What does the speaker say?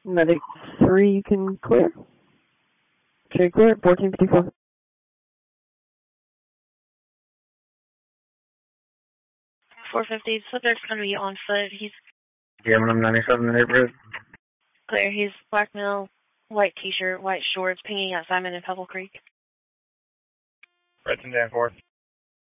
Medic 3, you can clear. Okay, clear, 1454. .450, subject's going to be on foot. He's... Yeah, I'm 97 in the neighborhood. Clear, he's black male, white t-shirt, white shorts, pinging at Simon in Pebble Creek. Redson Dan 4.